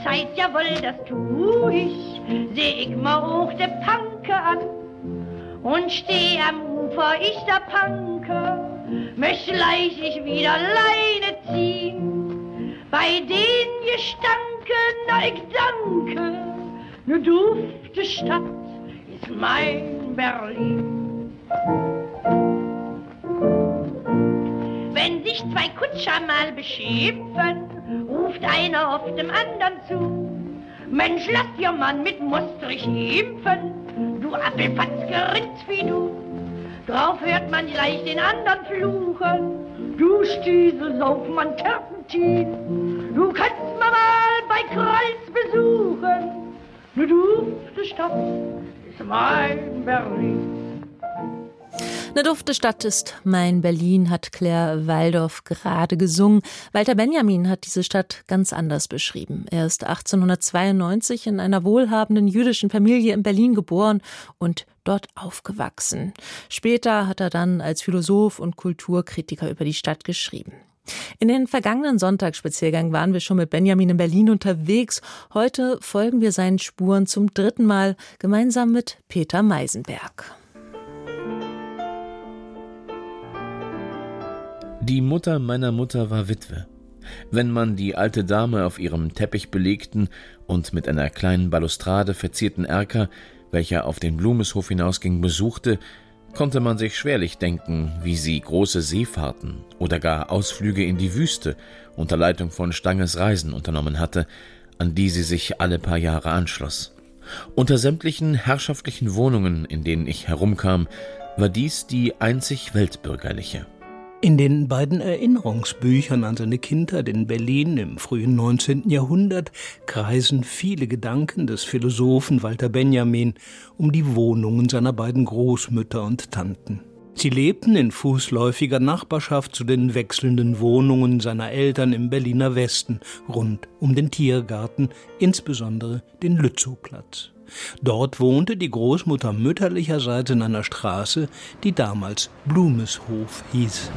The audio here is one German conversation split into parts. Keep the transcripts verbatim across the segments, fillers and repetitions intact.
Seid jawohl, das tu ich, seh ich mir auch de Panke an. Und steh am Ufer, ich da Panke, möcht gleich ich wieder Leine ziehen. Bei den Gestanke, na ich danke, ne dufte Stadt ist mein Berlin. Wenn sich zwei Kutscher mal beschimpfen, ruft einer auf dem anderen zu. Mensch, lass dir Mann mit Mustrich impfen, du Apfelfatz gerinnt wie du. Drauf hört man gleich den anderen fluchen, du Stiesel, Saufmann, Terpentin. Du kannst mir mal bei Kreuz besuchen, ne dufte Stadt ist mein Berlin. Eine dufte Stadt ist mein Berlin, hat Claire Waldorf gerade gesungen. Walter Benjamin hat diese Stadt ganz anders beschrieben. Er ist achtzehnhundertzweiundneunzig in einer wohlhabenden jüdischen Familie in Berlin geboren und dort aufgewachsen. Später hat er dann als Philosoph und Kulturkritiker über die Stadt geschrieben. In den vergangenen Sonntagsspaziergängen waren wir schon mit Benjamin in Berlin unterwegs. Heute folgen wir seinen Spuren zum dritten Mal gemeinsam mit Peter Meisenberg. Die Mutter meiner Mutter war Witwe. Wenn man die alte Dame auf ihrem teppichbelegten und mit einer kleinen Balustrade verzierten Erker, welcher auf den Blumeshof hinausging, besuchte, konnte man sich schwerlich denken, wie sie große Seefahrten oder gar Ausflüge in die Wüste unter Leitung von Stanges Reisen unternommen hatte, an die sie sich alle paar Jahre anschloss. Unter sämtlichen herrschaftlichen Wohnungen, in denen ich herumkam, war dies die einzig weltbürgerliche. In den beiden Erinnerungsbüchern an seine Kindheit in Berlin im frühen neunzehnten Jahrhundert kreisen viele Gedanken des Philosophen Walter Benjamin um die Wohnungen seiner beiden Großmütter und Tanten. Sie lebten in fußläufiger Nachbarschaft zu den wechselnden Wohnungen seiner Eltern im Berliner Westen, rund um den Tiergarten, insbesondere den Lützowplatz. Dort wohnte die Großmutter mütterlicherseits in einer Straße, die damals Blumeshof hieß.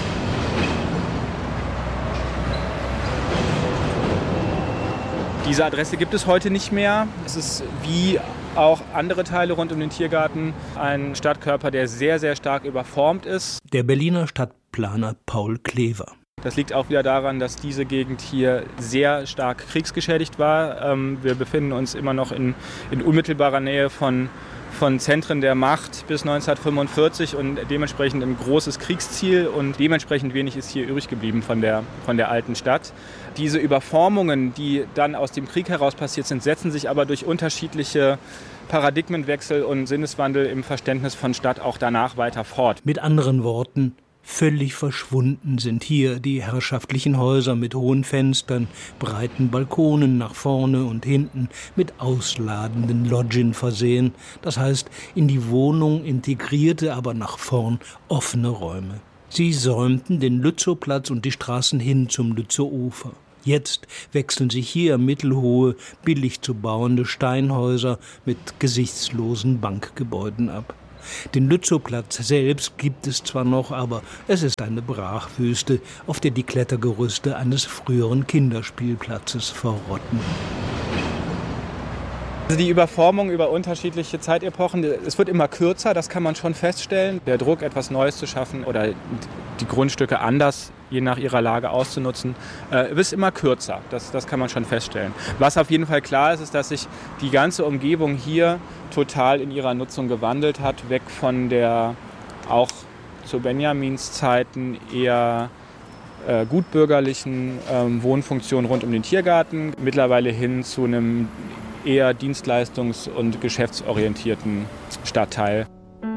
Diese Adresse gibt es heute nicht mehr. Es ist wie auch andere Teile rund um den Tiergarten ein Stadtkörper, der sehr, sehr stark überformt ist. Der Berliner Stadtplaner Paul Klever. Das liegt auch wieder daran, dass diese Gegend hier sehr stark kriegsgeschädigt war. Wir befinden uns immer noch in, in unmittelbarer Nähe von, von Zentren der Macht bis neunzehnhundertfünfundvierzig und dementsprechend ein großes Kriegsziel und dementsprechend wenig ist hier übrig geblieben von der, von der alten Stadt. Diese Überformungen, die dann aus dem Krieg heraus passiert sind, setzen sich aber durch unterschiedliche Paradigmenwechsel und Sinneswandel im Verständnis von Stadt auch danach weiter fort. Mit anderen Worten, völlig verschwunden sind hier die herrschaftlichen Häuser mit hohen Fenstern, breiten Balkonen nach vorne und hinten, mit ausladenden Loggien versehen, das heißt in die Wohnung integrierte, aber nach vorn offene Räume. Sie säumten den Lützowplatz und die Straßen hin zum Lützow-Ufer. Jetzt wechseln sich hier mittelhohe, billig zu bauende Steinhäuser mit gesichtslosen Bankgebäuden ab. Den Lützowplatz selbst gibt es zwar noch, aber es ist eine Brachwüste, auf der die Klettergerüste eines früheren Kinderspielplatzes verrotten. Also die Überformung über unterschiedliche Zeitepochen, es wird immer kürzer, das kann man schon feststellen. Der Druck, etwas Neues zu schaffen oder die Grundstücke anders, je nach ihrer Lage auszunutzen, äh, ist immer kürzer, das, das kann man schon feststellen. Was auf jeden Fall klar ist, ist, dass sich die ganze Umgebung hier total in ihrer Nutzung gewandelt hat, weg von der auch zu Benjamins Zeiten eher äh, gutbürgerlichen äh, Wohnfunktion rund um den Tiergarten, mittlerweile hin zu einem eher dienstleistungs- und geschäftsorientierten Stadtteil.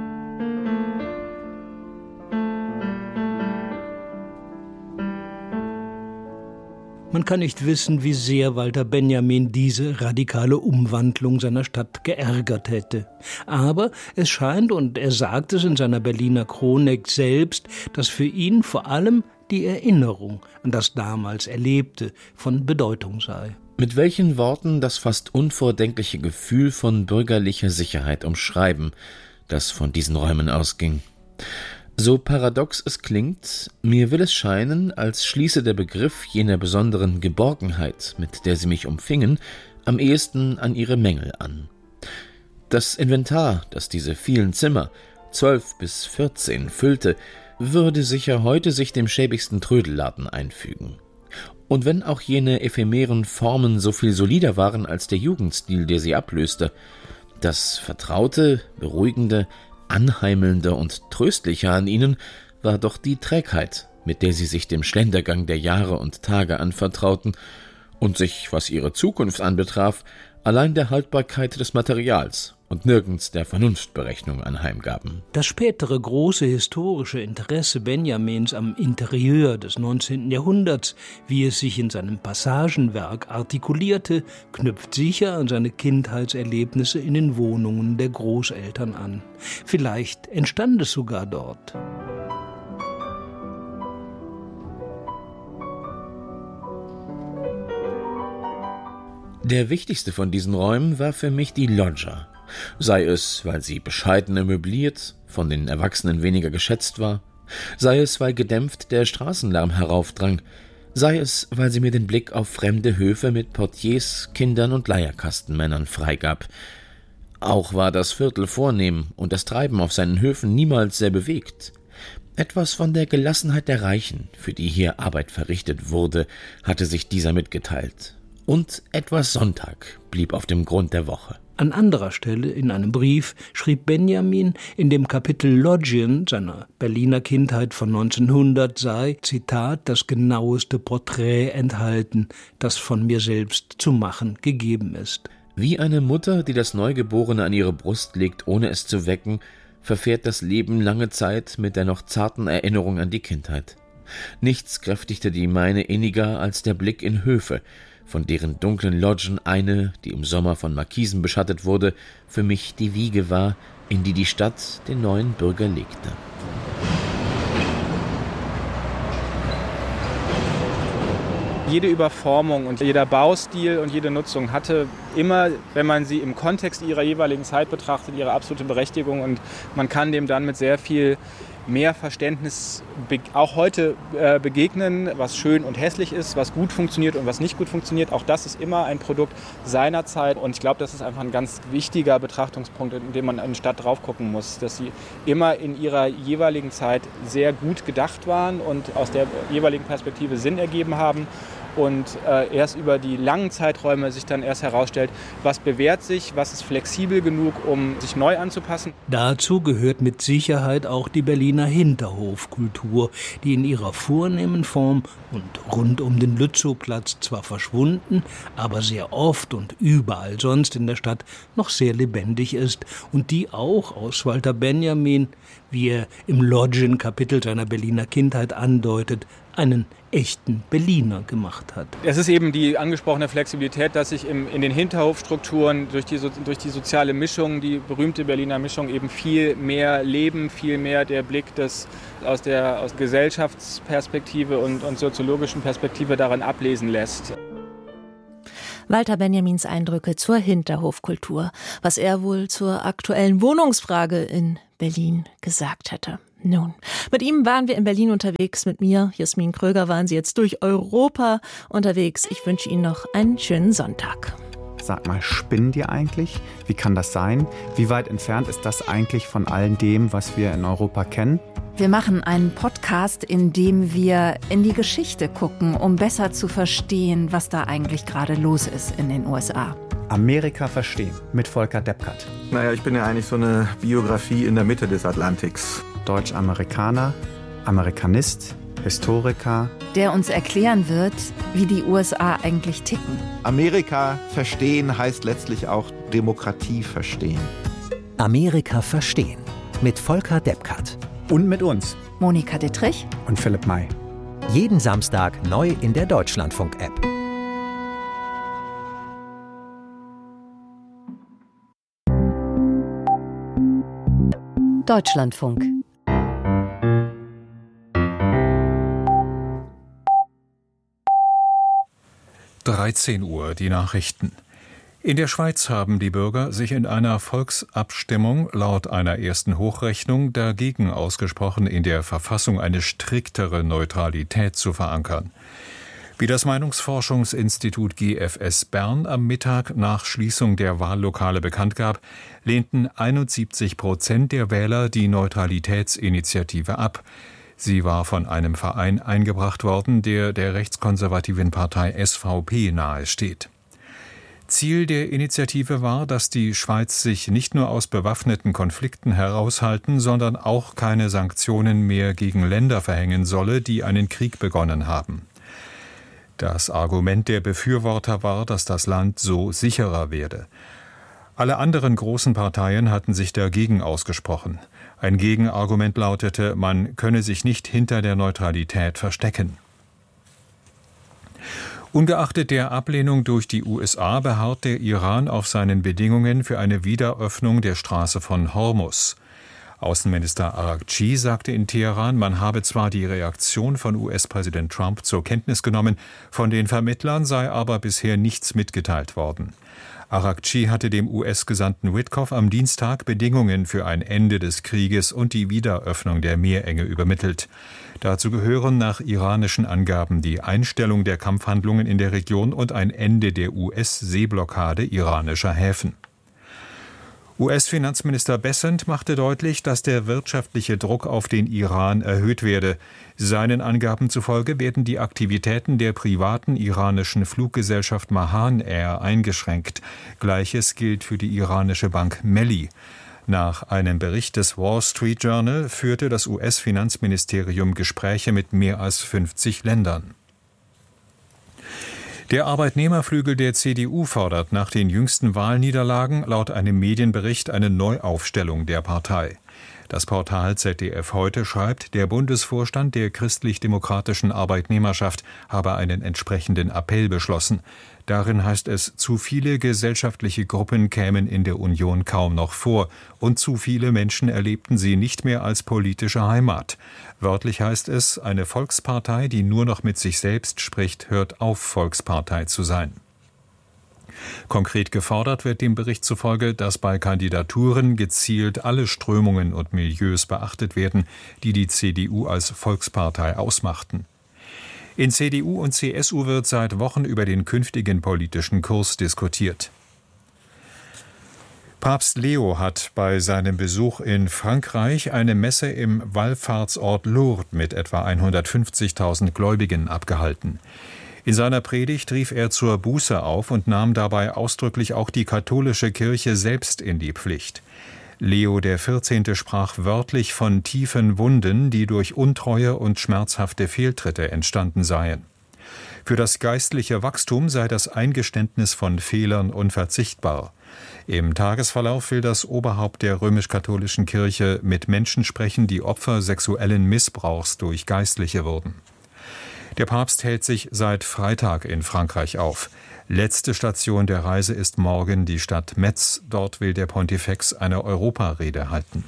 Man kann nicht wissen, wie sehr Walter Benjamin diese radikale Umwandlung seiner Stadt geärgert hätte. Aber es scheint, und er sagt es in seiner Berliner Chronik selbst, dass für ihn vor allem die Erinnerung an das damals Erlebte von Bedeutung sei. Mit welchen Worten das fast unvordenkliche Gefühl von bürgerlicher Sicherheit umschreiben, das von diesen Räumen ausging. So paradox es klingt, mir will es scheinen, als schließe der Begriff jener besonderen Geborgenheit, mit der sie mich umfingen, am ehesten an ihre Mängel an. Das Inventar, das diese vielen Zimmer, zwölf bis vierzehn, füllte, würde sicher heute sich dem schäbigsten Trödelladen einfügen. Und wenn auch jene ephemeren Formen so viel solider waren als der Jugendstil, der sie ablöste, das Vertraute, Beruhigende, Anheimelnde und Tröstliche an ihnen war doch die Trägheit, mit der sie sich dem Schlendergang der Jahre und Tage anvertrauten und sich, was ihre Zukunft anbetraf, allein der Haltbarkeit des Materials und nirgends der Vernunftberechnung anheimgaben. Das spätere große historische Interesse Benjamins am Interieur des neunzehnten Jahrhunderts, wie es sich in seinem Passagenwerk artikulierte, knüpft sicher an seine Kindheitserlebnisse in den Wohnungen der Großeltern an. Vielleicht entstand es sogar dort. Der wichtigste von diesen Räumen war für mich die Loggia. Sei es, weil sie bescheidener möbliert, von den Erwachsenen weniger geschätzt war, sei es, weil gedämpft der Straßenlärm heraufdrang, sei es, weil sie mir den Blick auf fremde Höfe mit Portiers, Kindern und Leierkastenmännern freigab. Auch war das Viertel vornehm und das Treiben auf seinen Höfen niemals sehr bewegt. Etwas von der Gelassenheit der Reichen, für die hier Arbeit verrichtet wurde, hatte sich dieser mitgeteilt. Und etwas Sonntag blieb auf dem Grund der Woche. An anderer Stelle in einem Brief schrieb Benjamin, in dem Kapitel Loggien seiner Berliner Kindheit von neunzehnhundert sei, Zitat, das genaueste Porträt enthalten, das von mir selbst zu machen gegeben ist. Wie eine Mutter, die das Neugeborene an ihre Brust legt, ohne es zu wecken, verfährt das Leben lange Zeit mit der noch zarten Erinnerung an die Kindheit. Nichts kräftigte die meine inniger als der Blick in Höfe, von deren dunklen Loggen eine, die im Sommer von Markisen beschattet wurde, für mich die Wiege war, in die die Stadt den neuen Bürger legte. Jede Überformung und jeder Baustil und jede Nutzung hatte immer, wenn man sie im Kontext ihrer jeweiligen Zeit betrachtet, ihre absolute Berechtigung, und man kann dem dann mit sehr viel mehr Verständnis auch heute begegnen, was schön und hässlich ist, was gut funktioniert und was nicht gut funktioniert. Auch das ist immer ein Produkt seiner Zeit, und ich glaube, das ist einfach ein ganz wichtiger Betrachtungspunkt, in dem man in die Stadt drauf gucken muss, dass sie immer in ihrer jeweiligen Zeit sehr gut gedacht waren und aus der jeweiligen Perspektive Sinn ergeben haben. Und äh, erst über die langen Zeiträume sich dann erst herausstellt, was bewährt sich, was ist flexibel genug, um sich neu anzupassen. Dazu gehört mit Sicherheit auch die Berliner Hinterhofkultur, die in ihrer vornehmen Form und rund um den Lützowplatz zwar verschwunden, aber sehr oft und überall sonst in der Stadt noch sehr lebendig ist und die auch aus Walter Benjamin, wie er im Loggien-Kapitel seiner Berliner Kindheit andeutet, einen echten Berliner gemacht hat. Es ist eben die angesprochene Flexibilität, dass sich im, in den Hinterhofstrukturen durch die, durch die soziale Mischung, die berühmte Berliner Mischung, eben viel mehr Leben, viel mehr der Blick des, aus der aus Gesellschaftsperspektive und, und soziologischen Perspektive daran ablesen lässt. Walter Benjamins Eindrücke zur Hinterhofkultur, was er wohl zur aktuellen Wohnungsfrage in Berlin gesagt hätte. Nun, mit ihm waren wir in Berlin unterwegs, mit mir, Jasmin Kröger, waren Sie jetzt durch Europa unterwegs. Ich wünsche Ihnen noch einen schönen Sonntag. Sag mal, spinnen die eigentlich? Wie kann das sein? Wie weit entfernt ist das eigentlich von all dem, was wir in Europa kennen? Wir machen einen Podcast, in dem wir in die Geschichte gucken, um besser zu verstehen, was da eigentlich gerade los ist in den U S A. Amerika verstehen mit Volker Deppkert. Naja, ich bin ja eigentlich so eine Biografie in der Mitte des Atlantiks. Deutsch-Amerikaner, Amerikanist, Historiker. Der uns erklären wird, wie die U S A eigentlich ticken. Amerika verstehen heißt letztlich auch Demokratie verstehen. Amerika verstehen mit Volker Deppkert. Und mit uns, Monika Dittrich und Philipp May. Jeden Samstag neu in der Deutschlandfunk-App. Deutschlandfunk. dreizehn Uhr, die Nachrichten. In der Schweiz haben die Bürger sich in einer Volksabstimmung laut einer ersten Hochrechnung dagegen ausgesprochen, in der Verfassung eine striktere Neutralität zu verankern. Wie das Meinungsforschungsinstitut G F S Bern am Mittag nach Schließung der Wahllokale bekannt gab, lehnten einundsiebzig Prozent der Wähler die Neutralitätsinitiative ab. Sie war von einem Verein eingebracht worden, der der rechtskonservativen Partei S V P nahesteht. Ziel der Initiative war, dass die Schweiz sich nicht nur aus bewaffneten Konflikten heraushalten, sondern auch keine Sanktionen mehr gegen Länder verhängen solle, die einen Krieg begonnen haben. Das Argument der Befürworter war, dass das Land so sicherer werde. Alle anderen großen Parteien hatten sich dagegen ausgesprochen. Ein Gegenargument lautete, man könne sich nicht hinter der Neutralität verstecken. Ungeachtet der Ablehnung durch die U S A beharrt der Iran auf seinen Bedingungen für eine Wiederöffnung der Straße von Hormuz. Außenminister Araghchi sagte in Teheran, man habe zwar die Reaktion von U S-Präsident Trump zur Kenntnis genommen, von den Vermittlern sei aber bisher nichts mitgeteilt worden. Araghchi hatte dem U S-Gesandten Witkoff am Dienstag Bedingungen für ein Ende des Krieges und die Wiederöffnung der Meerenge übermittelt. Dazu gehören nach iranischen Angaben die Einstellung der Kampfhandlungen in der Region und ein Ende der U S-Seeblockade iranischer Häfen. U S-Finanzminister Bessent machte deutlich, dass der wirtschaftliche Druck auf den Iran erhöht werde. Seinen Angaben zufolge werden die Aktivitäten der privaten iranischen Fluggesellschaft Mahan Air eingeschränkt. Gleiches gilt für die iranische Bank Melli. Nach einem Bericht des Wall Street Journal führte das U S-Finanzministerium Gespräche mit mehr als fünfzig Ländern. Der Arbeitnehmerflügel der C D U fordert nach den jüngsten Wahlniederlagen laut einem Medienbericht eine Neuaufstellung der Partei. Das Portal Z D F Heute schreibt, der Bundesvorstand der christlich-demokratischen Arbeitnehmerschaft habe einen entsprechenden Appell beschlossen. Darin heißt es, zu viele gesellschaftliche Gruppen kämen in der Union kaum noch vor und zu viele Menschen erlebten sie nicht mehr als politische Heimat. Wörtlich heißt es, eine Volkspartei, die nur noch mit sich selbst spricht, hört auf, Volkspartei zu sein. Konkret gefordert wird dem Bericht zufolge, dass bei Kandidaturen gezielt alle Strömungen und Milieus beachtet werden, die die C D U als Volkspartei ausmachten. In C D U und C S U wird seit Wochen über den künftigen politischen Kurs diskutiert. Papst Leo hat bei seinem Besuch in Frankreich eine Messe im Wallfahrtsort Lourdes mit etwa hundertfünfzigtausend Gläubigen abgehalten. In seiner Predigt rief er zur Buße auf und nahm dabei ausdrücklich auch die katholische Kirche selbst in die Pflicht. Leo der Vierzehnte sprach wörtlich von tiefen Wunden, die durch Untreue und schmerzhafte Fehltritte entstanden seien. Für das geistliche Wachstum sei das Eingeständnis von Fehlern unverzichtbar. Im Tagesverlauf will das Oberhaupt der römisch-katholischen Kirche mit Menschen sprechen, die Opfer sexuellen Missbrauchs durch Geistliche wurden. Der Papst hält sich seit Freitag in Frankreich auf. Letzte Station der Reise ist morgen die Stadt Metz. Dort will der Pontifex eine Europarede halten.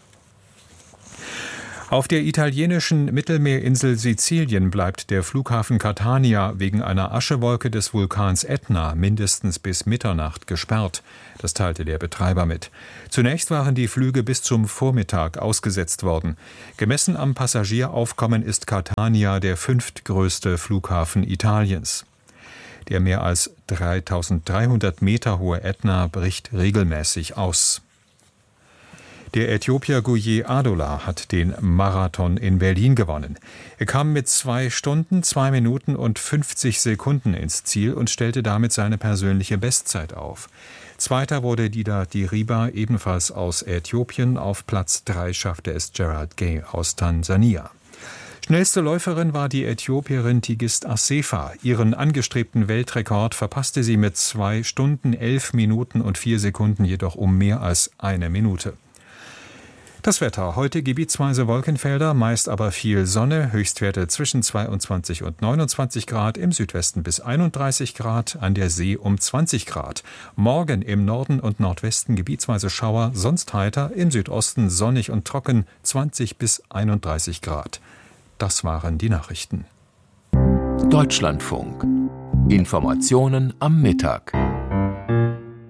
Auf der italienischen Mittelmeerinsel Sizilien bleibt der Flughafen Catania wegen einer Aschewolke des Vulkans Ätna mindestens bis Mitternacht gesperrt. Das teilte der Betreiber mit. Zunächst waren die Flüge bis zum Vormittag ausgesetzt worden. Gemessen am Passagieraufkommen ist Catania der fünftgrößte Flughafen Italiens. Der mehr als dreitausenddreihundert Meter hohe Ätna bricht regelmäßig aus. Der Äthiopier Guye Adola hat den Marathon in Berlin gewonnen. Er kam mit zwei Stunden, zwei Minuten und fünfzig Sekunden ins Ziel und stellte damit seine persönliche Bestzeit auf. Zweiter wurde Dida Diriba, ebenfalls aus Äthiopien. Auf Platz drei schaffte es Gerald Gay aus Tansania. Schnellste Läuferin war die Äthiopierin Tigist Assefa. Ihren angestrebten Weltrekord verpasste sie mit zwei Stunden, elf Minuten und vier Sekunden jedoch um mehr als eine Minute. Das Wetter. Heute gebietsweise Wolkenfelder, meist aber viel Sonne, Höchstwerte zwischen zweiundzwanzig und neunundzwanzig Grad, im Südwesten bis einunddreißig Grad, an der See um zwanzig Grad. Morgen im Norden und Nordwesten gebietsweise Schauer, sonst heiter, im Südosten sonnig und trocken, zwanzig bis einunddreißig Grad. Das waren die Nachrichten. Deutschlandfunk. Informationen am Mittag.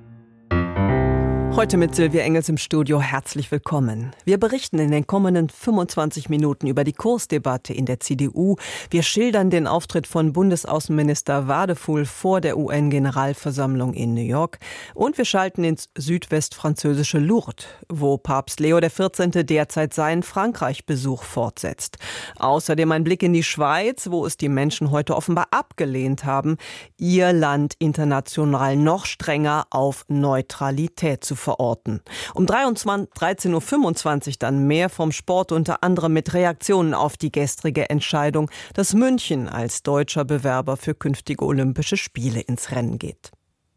Heute mit Silvia Engels im Studio. Herzlich willkommen. Wir berichten in den kommenden fünfundzwanzig Minuten über die Kursdebatte in der C D U. Wir schildern den Auftritt von Bundesaußenminister Wadefuhl vor der U N-Generalversammlung in New York. Und wir schalten ins südwestfranzösische Lourdes, wo Papst Leo der vierzehnte derzeit seinen Frankreich-Besuch fortsetzt. Außerdem ein Blick in die Schweiz, wo es die Menschen heute offenbar abgelehnt haben, ihr Land international noch strenger auf Neutralität zu verorten. Um dreizehn Uhr fünfundzwanzig dann mehr vom Sport, unter anderem mit Reaktionen auf die gestrige Entscheidung, dass München als deutscher Bewerber für künftige Olympische Spiele ins Rennen geht.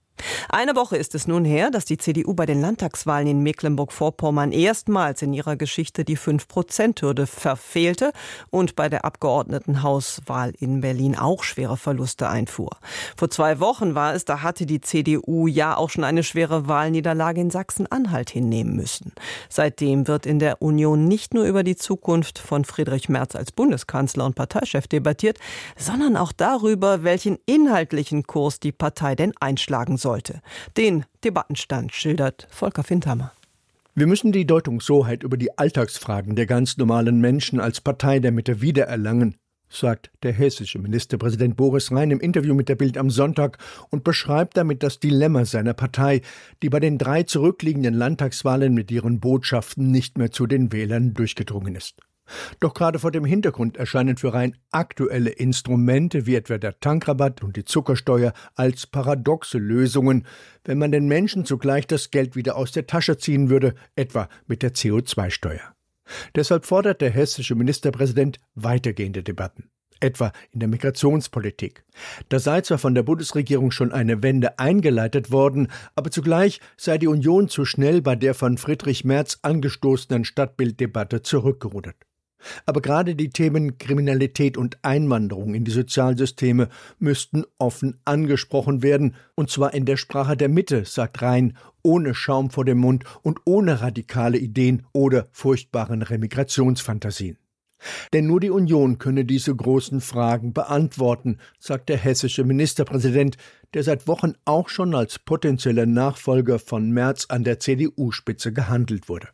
Eine Woche ist es nun her, dass die C D U bei den Landtagswahlen in Mecklenburg-Vorpommern erstmals in ihrer Geschichte die fünf Prozent Hürde verfehlte und bei der Abgeordnetenhauswahl in Berlin auch schwere Verluste einfuhr. Vor zwei Wochen war es, da hatte die C D U ja auch schon eine schwere Wahlniederlage in Sachsen-Anhalt hinnehmen müssen. Seitdem wird in der Union nicht nur über die Zukunft von Friedrich Merz als Bundeskanzler und Parteichef debattiert, sondern auch darüber, welchen inhaltlichen Kurs die Partei denn einschlagen soll. Sollte. Den Debattenstand schildert Volker Findhammer. Wir müssen die Deutungshoheit über die Alltagsfragen der ganz normalen Menschen als Partei der Mitte wiedererlangen, sagt der hessische Ministerpräsident Boris Rhein im Interview mit der Bild am Sonntag und beschreibt damit das Dilemma seiner Partei, die bei den drei zurückliegenden Landtagswahlen mit ihren Botschaften nicht mehr zu den Wählern durchgedrungen ist. Doch gerade vor dem Hintergrund erscheinen für Rhein aktuelle Instrumente wie etwa der Tankrabatt und die Zuckersteuer als paradoxe Lösungen, wenn man den Menschen zugleich das Geld wieder aus der Tasche ziehen würde, etwa mit der C O zwei Steuer. Deshalb fordert der hessische Ministerpräsident weitergehende Debatten, etwa in der Migrationspolitik. Da sei zwar von der Bundesregierung schon eine Wende eingeleitet worden, aber zugleich sei die Union zu schnell bei der von Friedrich Merz angestoßenen Stadtbilddebatte zurückgerudert. Aber gerade die Themen Kriminalität und Einwanderung in die Sozialsysteme müssten offen angesprochen werden, und zwar in der Sprache der Mitte, sagt Rhein, ohne Schaum vor dem Mund und ohne radikale Ideen oder furchtbaren Remigrationsfantasien. Denn nur die Union könne diese großen Fragen beantworten, sagt der hessische Ministerpräsident, der seit Wochen auch schon als potenzieller Nachfolger von Merz an der C D U-Spitze gehandelt wurde.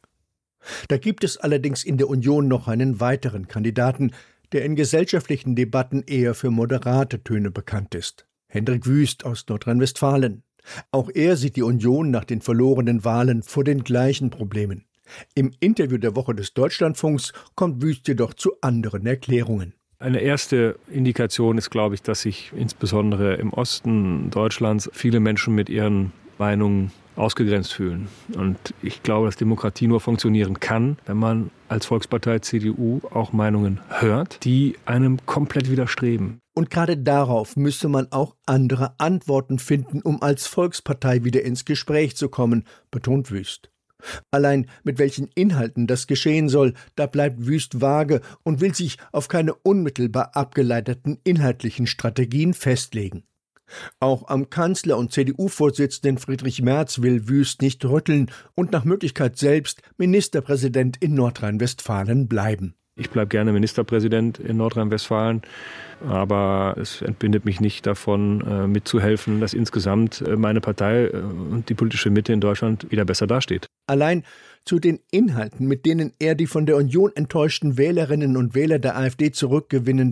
Da gibt es allerdings in der Union noch einen weiteren Kandidaten, der in gesellschaftlichen Debatten eher für moderate Töne bekannt ist. Hendrik Wüst aus Nordrhein-Westfalen. Auch er sieht die Union nach den verlorenen Wahlen vor den gleichen Problemen. Im Interview der Woche des Deutschlandfunks kommt Wüst jedoch zu anderen Erklärungen. Eine erste Indikation ist, glaube ich, dass sich insbesondere im Osten Deutschlands viele Menschen mit ihren Meinungen ausgegrenzt fühlen. Und ich glaube, dass Demokratie nur funktionieren kann, wenn man als Volkspartei C D U auch Meinungen hört, die einem komplett widerstreben. Und gerade darauf müsse man auch andere Antworten finden, um als Volkspartei wieder ins Gespräch zu kommen, betont Wüst. Allein mit welchen Inhalten das geschehen soll, da bleibt Wüst vage und will sich auf keine unmittelbar abgeleiteten inhaltlichen Strategien festlegen. Auch am Kanzler und C D U-Vorsitzenden Friedrich Merz will Wüst nicht rütteln und nach Möglichkeit selbst Ministerpräsident in Nordrhein-Westfalen bleiben. Ich bleibe gerne Ministerpräsident in Nordrhein-Westfalen, aber es entbindet mich nicht davon, mitzuhelfen, dass insgesamt meine Partei und die politische Mitte in Deutschland wieder besser dasteht. Allein zu den Inhalten, mit denen er die von der Union enttäuschten Wählerinnen und Wähler der AfD zurückgewinnen